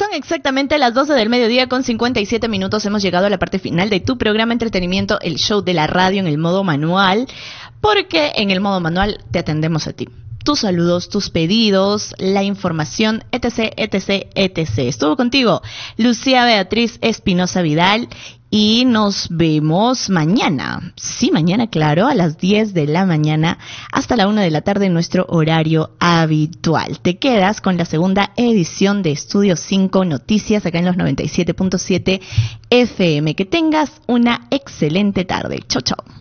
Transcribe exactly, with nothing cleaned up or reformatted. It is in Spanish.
Son exactamente las doce del mediodía con cincuenta y siete minutos. Hemos llegado a la parte final de tu programa Entretenimiento, el show de la radio en el modo manual, porque en el modo manual te atendemos a ti. Tus saludos, tus pedidos, la información, etc, etc, etc. Estuvo contigo Lucía Beatriz Espinosa Vidal y nos vemos mañana. Sí, mañana, claro, a las diez de la mañana hasta la una de la tarde en nuestro horario habitual. Te quedas con la segunda edición de Estudio cinco Noticias acá en los noventa y siete punto siete F M. Que tengas una excelente tarde. Chau, chau.